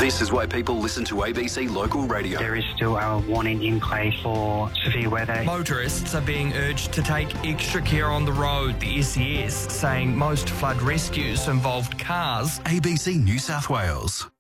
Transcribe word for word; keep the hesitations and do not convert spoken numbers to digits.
This is why people listen to A B C Local Radio. There is still a warning in place for severe weather. Motorists are being urged to take extra care on the road, the S E S saying most flood rescues involved cars. A B C New South Wales.